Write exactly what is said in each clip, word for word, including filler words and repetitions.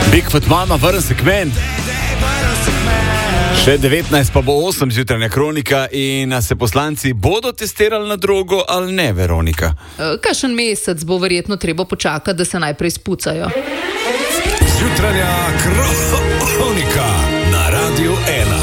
Bigfoot mama, vrn se k meni. Še devetnajst pa bo osem zjutranja Kronika in se poslanci bodo testirali na drogo ali ne, Veronika? Kakšen mesec bo verjetno treba počakati, da se najprej spucajo. Zjutranja Kronika na Radiu ena.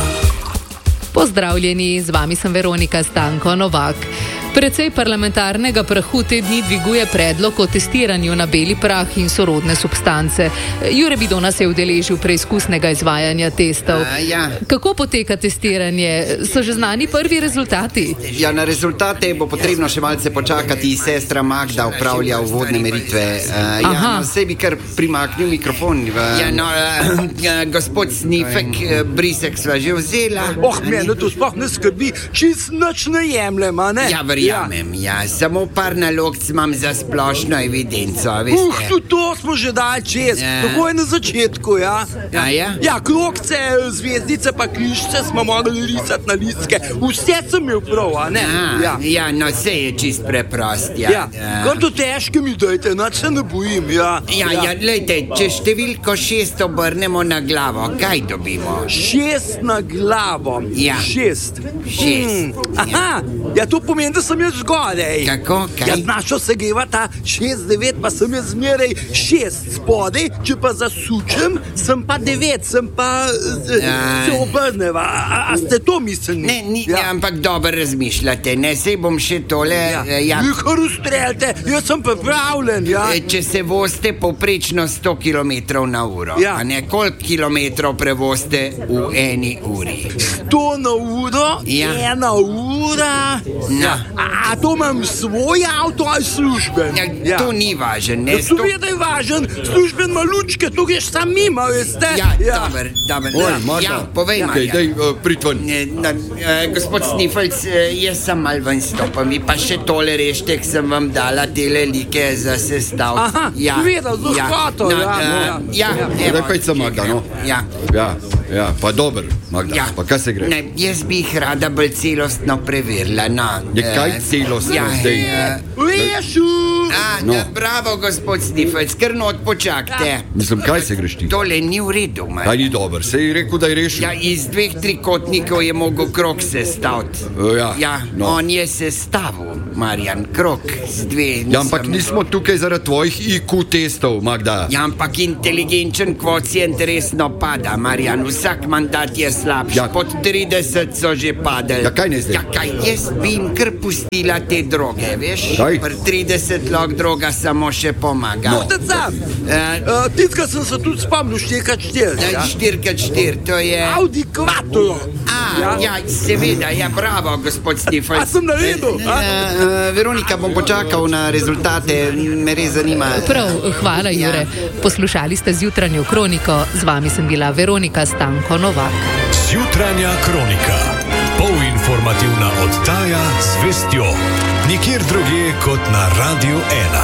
Pozdravljeni, z vami sem Veronika Stanko Novak. Precej parlamentarnega prahu te dni dviguje predlog o testiranju na beli prah in sorodne substance. Jure Bidona se je udeležil preizkusnega izvajanja testov. A, ja. Kako poteka testiranje? So že znani prvi rezultati? Ja, na rezultate bo potrebno še malce počakati. Sestra Magda upravlja uvodne meritve. Uh, ja, no, sej bi kar primaknil mikrofon. V... Ja, no, uh, gospod Snifek, uh, brisek sva že vzela. Oh, mene to sploh ne skrbi, čist nič ne jemljem, a ne? Ja, verjamem, ja. ja. Samo par nalog imam za splošno evidenco, veste. Uh, tudi to smo že dali čez. Ja. Tako je na začetku, ja. A ja? Ja, krogce, zvezdice pa križce smo morali risati na listke. Vse sem imel prav, a ne? A, ja. ja, no, vse je čist preprost, ja. Ja, kar to težke mi dajte, nač se ne bojim, ja. Ja, ja, ja, lejte, če številko šest obrnemo na glavo, kaj dobimo? Šest na glavo. Ja. Šest. Šest. Hmm. Aha, ja, to pomeni, da sem jaz zgodaj. Kako, kaj? Ja, našo se geva ta šest, devet, pa sem jaz zmeraj šest spodaj, če pa zasučem, sem pa devet, sem pa Ja. se obrneva. A, a ste to mislili? Ne, ni, ja. ja, ampak dobro razmišljate, ne, sej bom še tole, Ja. eh, ja. Vi kar ustreljate, jaz sem pripravljen, ja. Eh, Če se vozite povprečno sto kilometrov na uro, Ja. a ne, koliko kilometrov prevozite v eni uri? To na uro, Ja. ena ura. Ja. A, a to imam svoj avto ali služben? Ja, to ni važno, ne, Ja, sto... seveda je važen, služben ima lučke, to greš sam mimo, veste? Ja, dober, dober, Oj, ja, povej, Okay, Marjan. daj, uh, pritven. Ne, na, eh, gospod Snifelc, eh, jaz sem mal ven stopam, vi pa še tole rešte, k sem vam dala tele like za sestav. Aha, seveda, z lahkoto, no, ja, eh, ja. ja, Ja. evo, Daj pejca, Magda, no. Ja. Ja, ja, pa dober, Magda, Ja. pa kaj se gre? Ne, jaz bi jih rada bolj celostno preverila. No, Je kaj eh, celostno ja, zdaj? eh, Lešu! A, No. no. Bravo, gospod Snifelc, ker not počakajte. Mislim, kaj se greš ti? Tole ni v redu, Kaj Marjan. ni dober, se je rekel, da je rešil. Ja, iz dveh trikotnikov je mogel krog sestaviti. E, ja, ja no. On je sestavil, Marjan, krog z dve. Ja, ampak nisem- nismo tukaj zaradi tvojih I Q testov, Magda. Ja, ampak inteligenčen kvocient resno pada, Marjan. Vsak mandat je slabši. Ja. Pod trideset so že padali. Ja, kaj ne zdaj? Ja, kaj, jaz bi jim kar pustila te droge, veš? Kaj? Pri trideset lok droga samo še pomaga. No. Te sam. Eh, Uh, Titka sem se tudi spomnil, štirka štiri. ja, štiri krat štiri, to je... Audi Quattro. A, ja, ja seveda, ja, bravo, gospod Snifelc. A sem naredil? a? Uh, Veronika, bom počakal na rezultate, me res zanima. Prav, hvala Jure. Poslušali ste zjutranjo Kroniko, z vami sem bila Veronika Stanko Novak. Zjutranja Kronika. Polinformativna oddaja z vestjo. Nikjer drugje kot na Radiu ena.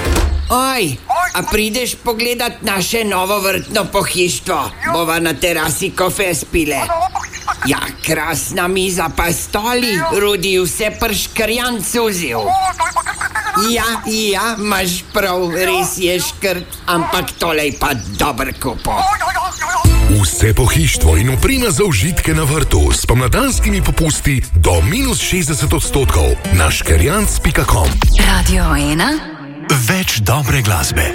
Oj, a prideš pogledat naše novo vrtno pohištvo? Bova na terasi kofe spile. Ja, krasna miza pa stoli, Rudi vse prškrjancu vzel. Ja, ja, imaš prav, res je škrt, ampak tole je pa dober kupo. Vse pohištvo in oprema za užitke na vrtu s pomladanskimi popusti do minus šestdeset odstotkov na škerjanc pika com. Radio ena. Več dobre glasbe.